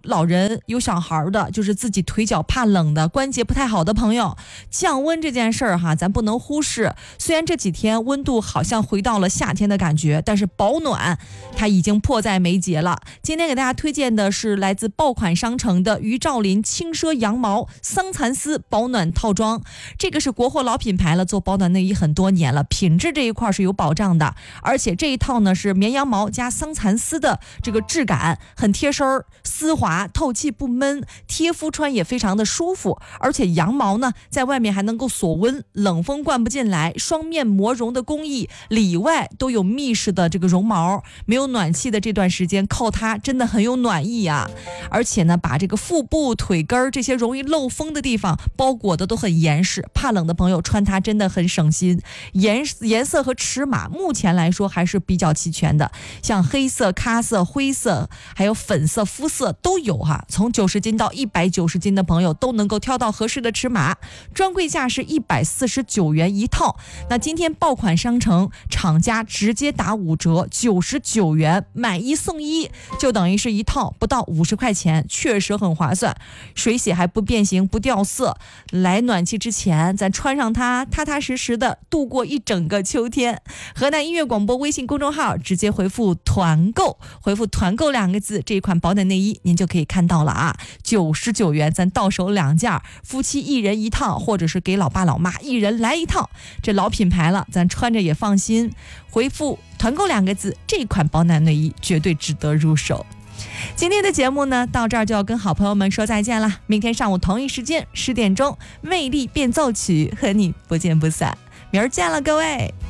老人有小孩的，就是自己腿脚怕冷的，关节不太好的朋友，降温这件事儿哈，咱不能忽视。虽然这几天温度好像回到了夏天的感觉，但是保暖它已经迫在眉睫了。今天给大家推荐的是来自爆款商城的于兆林轻奢羊毛桑蚕丝保暖套装，这个是国货老品牌了，做保暖内衣很多年了，品质这一块是有保障的，而且这一套呢是绵羊毛加桑蚕丝的这个质感，很贴身丝滑透气不闷，贴肤穿也非常的舒服，而且羊毛呢在外面还能够锁温，冷风灌不进来，双面膜绒的工艺，里外都有密实的这个绒毛，没有暖气的这段时间靠它真的很有暖意啊。而且呢把这个腹部腿根这些容易漏风的地方包裹的都很严实，怕冷的朋友穿它真的很省心。颜色和尺码目前来说还是比较齐全的，像黑色、咖色、灰色还有粉色、肤色都有哈，从90斤到190斤的朋友都能够挑到合适的尺码，专柜价是149元一套。那今天爆款商城厂家直接打5折，99元买1送1，就等于是一套不到50块钱，确实很划算，水洗还不变形不掉色。来暖气之前咱穿上它，踏踏实实的度过一整个秋天。河南音乐广播微信公众号直接回复团购，回复团购2个字，这一款保暖内衣您就可以看到了啊，99元咱到手2件，夫妻1人1套，或者是给老爸老妈1人来1套，这老品牌了，咱穿着也放心。回复团购2个字，这款保暖内衣绝对值得入手。今天的节目呢到这儿就要跟好朋友们说再见了，明天上午同一时间10点钟，魅力变奏曲和你不见不散，明儿见了各位。